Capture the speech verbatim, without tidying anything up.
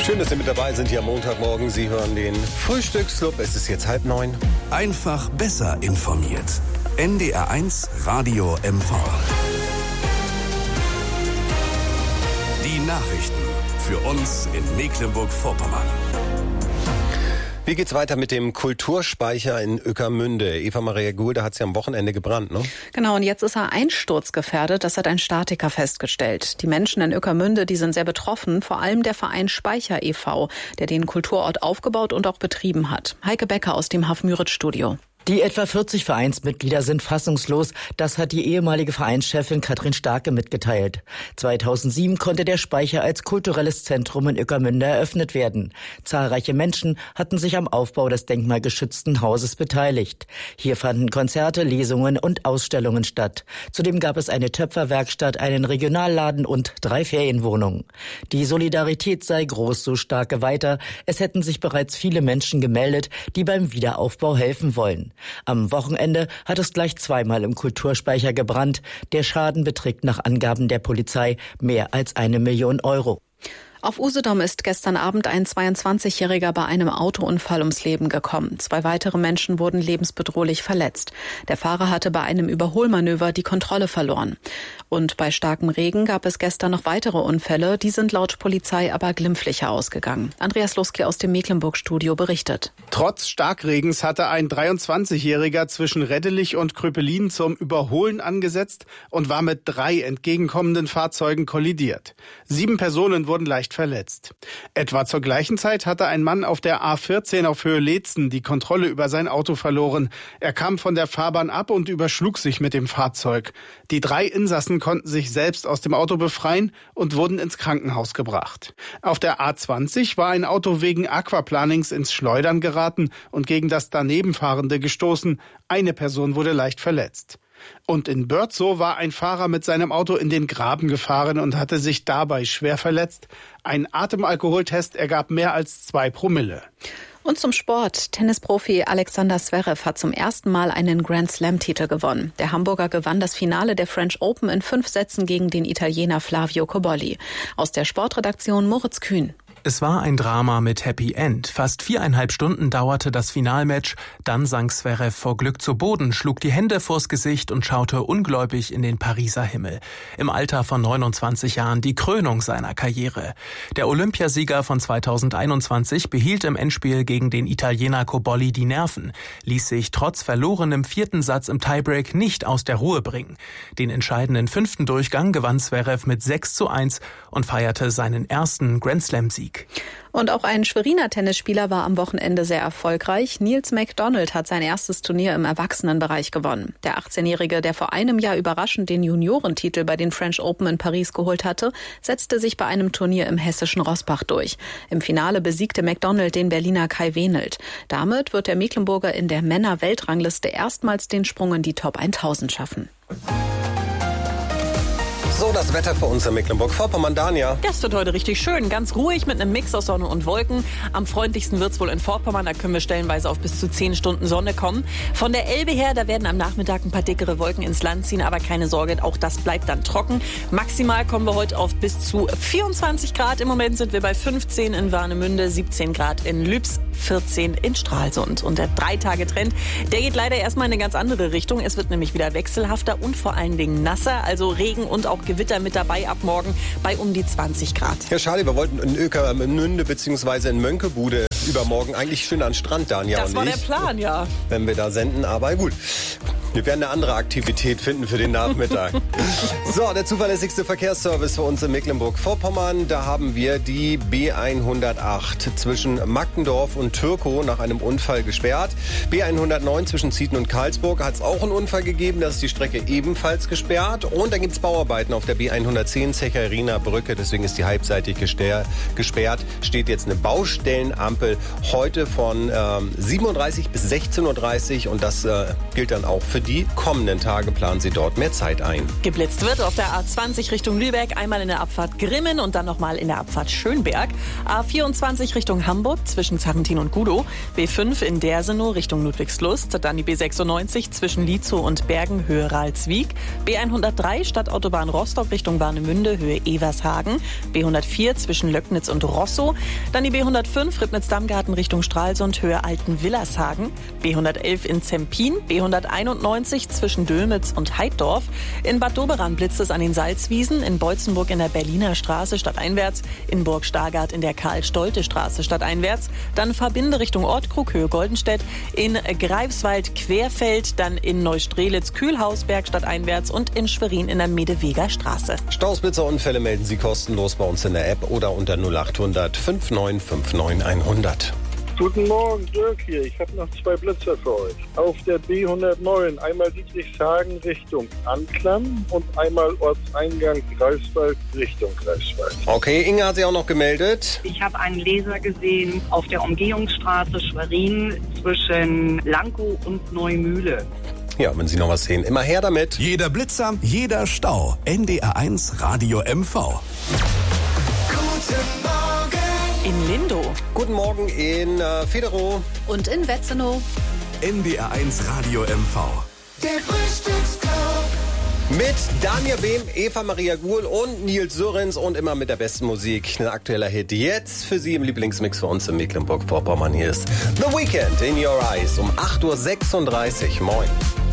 Schön, dass Sie mit dabei sind hier am Montagmorgen. Sie hören den Frühstücksclub. Es ist jetzt halb neun. Einfach besser informiert. N D R eins Radio M V. Die Nachrichten für uns in Mecklenburg-Vorpommern. Wie geht's weiter mit dem Kulturspeicher in Ueckermünde? Eva-Maria Gulde hat es ja am Wochenende gebrannt, ne? Genau, und jetzt ist er einsturzgefährdet. Das hat ein Statiker festgestellt. Die Menschen in Ueckermünde, die sind sehr betroffen. Vor allem der Verein Speicher e V, der den Kulturort aufgebaut und auch betrieben hat. Heike Becker aus dem Haf-Müritz-Studio. Die etwa vierzig Vereinsmitglieder sind fassungslos. Das hat die ehemalige Vereinschefin Katrin Starke mitgeteilt. zweitausendsieben konnte der Speicher als kulturelles Zentrum in Ueckermünde eröffnet werden. Zahlreiche Menschen hatten sich am Aufbau des denkmalgeschützten Hauses beteiligt. Hier fanden Konzerte, Lesungen und Ausstellungen statt. Zudem gab es eine Töpferwerkstatt, einen Regionalladen und drei Ferienwohnungen. Die Solidarität sei groß, so Starke weiter. Es hätten sich bereits viele Menschen gemeldet, die beim Wiederaufbau helfen wollen. Am Wochenende hat es gleich zweimal im Kulturspeicher gebrannt. Der Schaden beträgt nach Angaben der Polizei mehr als eine Million Euro. Auf Usedom ist gestern Abend ein zweiundzwanzigjähriger bei einem Autounfall ums Leben gekommen. Zwei weitere Menschen wurden lebensbedrohlich verletzt. Der Fahrer hatte bei einem Überholmanöver die Kontrolle verloren. Und bei starkem Regen gab es gestern noch weitere Unfälle. Die sind laut Polizei aber glimpflicher ausgegangen. Andreas Luski aus dem Mecklenburg-Studio berichtet. Trotz Starkregens hatte ein dreiundzwanzigjähriger zwischen Reddelich und Kröpelin zum Überholen angesetzt und war mit drei entgegenkommenden Fahrzeugen kollidiert. Sieben Personen wurden leicht verletzt. Etwa zur gleichen Zeit hatte ein Mann auf der A vierzehn auf Höhe Leetzen die Kontrolle über sein Auto verloren. Er kam von der Fahrbahn ab und überschlug sich mit dem Fahrzeug. Die drei Insassen konnten sich selbst aus dem Auto befreien und wurden ins Krankenhaus gebracht. Auf der A zwanzig war ein Auto wegen Aquaplanings ins Schleudern geraten und gegen das Danebenfahrende gestoßen. Eine Person wurde leicht verletzt. Und in Börzow war ein Fahrer mit seinem Auto in den Graben gefahren und hatte sich dabei schwer verletzt. Ein Atemalkoholtest ergab mehr als zwei Promille. Und zum Sport. Tennisprofi Alexander Zverev hat zum ersten Mal einen Grand-Slam-Titel gewonnen. Der Hamburger gewann das Finale der French Open in fünf Sätzen gegen den Italiener Flavio Cobolli. Aus der Sportredaktion Moritz Kühn. Es war ein Drama mit Happy End. Fast viereinhalb Stunden dauerte das Finalmatch. Dann sank Zverev vor Glück zu Boden, schlug die Hände vors Gesicht und schaute ungläubig in den Pariser Himmel. Im Alter von neunundzwanzig Jahren die Krönung seiner Karriere. Der Olympiasieger von zweitausendeinundzwanzig behielt im Endspiel gegen den Italiener Cobolli die Nerven, ließ sich trotz verlorenem vierten Satz im Tiebreak nicht aus der Ruhe bringen. Den entscheidenden fünften Durchgang gewann Zverev mit sechs zu eins und feierte seinen ersten Grand-Slam-Sieg. Und auch ein Schweriner Tennisspieler war am Wochenende sehr erfolgreich. Niels McDonald hat sein erstes Turnier im Erwachsenenbereich gewonnen. Der achtzehnjährige, der vor einem Jahr überraschend den Juniorentitel bei den French Open in Paris geholt hatte, setzte sich bei einem Turnier im hessischen Roßbach durch. Im Finale besiegte McDonald den Berliner Kai Wenelt. Damit wird der Mecklenburger in der Männer-Weltrangliste erstmals den Sprung in die Top tausend schaffen. So, das Wetter für uns in Mecklenburg-Vorpommern. Dania. Das wird heute richtig schön. Ganz ruhig mit einem Mix aus Sonne und Wolken. Am freundlichsten wird's wohl in Vorpommern. Da können wir stellenweise auf bis zu zehn Stunden Sonne kommen. Von der Elbe her, da werden am Nachmittag ein paar dickere Wolken ins Land ziehen. Aber keine Sorge, auch das bleibt dann trocken. Maximal kommen wir heute auf bis zu vierundzwanzig Grad. Im Moment sind wir bei fünfzehn in Warnemünde, siebzehn Grad in Lübs, vierzehn in Stralsund. Und der Drei-Tage-Trend, der geht leider erstmal in eine ganz andere Richtung. Es wird nämlich wieder wechselhafter und vor allen Dingen nasser. Also Regen und auch Gewitter mit dabei ab morgen bei um die zwanzig Grad. Ja, schade, wir wollten in Ueckermünde bzw. in Mönckebude übermorgen eigentlich schön an den Strand, Dania. Das war der Plan, ja. Wenn wir da senden, aber gut. Wir werden eine andere Aktivität finden für den Nachmittag. So, der zuverlässigste Verkehrsservice für uns in Mecklenburg-Vorpommern. Da haben wir die B hundertacht zwischen Magdendorf und Türkow nach einem Unfall gesperrt. B hundertneun zwischen Zieten und Karlsburg hat es auch einen Unfall gegeben. Da ist die Strecke ebenfalls gesperrt. Und dann gibt es Bauarbeiten auf der B hundertzehn Zecheriner Brücke. Deswegen ist die halbseitig gesperrt. Steht jetzt eine Baustellenampel heute von ähm, siebenunddreißig bis sechzehn Uhr dreißig. Und das äh, gilt dann auch für die kommenden Tage planen sie dort mehr Zeit ein. Geblitzt wird auf der A zwanzig Richtung Lübeck, einmal in der Abfahrt Grimmen und dann nochmal in der Abfahrt Schönberg. A vierundzwanzig Richtung Hamburg zwischen Zarrentin und Gudow. B fünf in Dersenow Richtung Ludwigslust. Dann die B sechsundneunzig zwischen Lietzow und Bergen Höhe Ralswiek. B hundertdrei Stadtautobahn Rostock Richtung Warnemünde Höhe Evershagen. B hundertvier zwischen Löcknitz und Rosso. Dann die B hundertfünf Ribnitz-Dammgarten Richtung Stralsund Höhe Altenwillershagen. B hundertelf in Zempin. B hunderteinundneunzig zwischen Dülmitz und Heiddorf. In Bad Doberan blitzt es an den Salzwiesen. In Beutzenburg in der Berliner Straße stadteinwärts. In Burg Stargard in der Karl-Stolte-Straße stadteinwärts. Dann Verbinde Richtung Ortkrug Höhe Goldenstedt. In Greifswald Querfeld. Dann in Neustrelitz Kühlhausberg stadteinwärts und in Schwerin in der Medeweger Straße. Staus, Blitzer, Unfälle melden Sie kostenlos bei uns in der App oder unter null acht hundert fünf neun fünf neun hundert. Guten Morgen, Dirk hier. Ich habe noch zwei Blitzer für euch. Auf der B hundertneun einmal Dietrichshagen Richtung Anklam und einmal Ortseingang Greifswald Richtung Greifswald. Okay, Inge hat sich auch noch gemeldet. Ich habe einen Laser gesehen auf der Umgehungsstraße Schwerin zwischen Lankow und Neumühle. Ja, wenn Sie noch was sehen, immer her damit. Jeder Blitzer, jeder Stau. N D R eins Radio M V. In Lindow. Guten Morgen in äh, Federow. Und in Wetzenow. N D R eins Radio M V. Der Frühstücksclub. Mit Daniel Behm, Eva Maria Guhl und Nils Surrens und immer mit der besten Musik. Ein aktueller Hit jetzt für Sie im Lieblingsmix für uns in Mecklenburg-Vorpommern. Hier ist The Weeknd in Your Eyes um acht Uhr sechsunddreißig. Moin.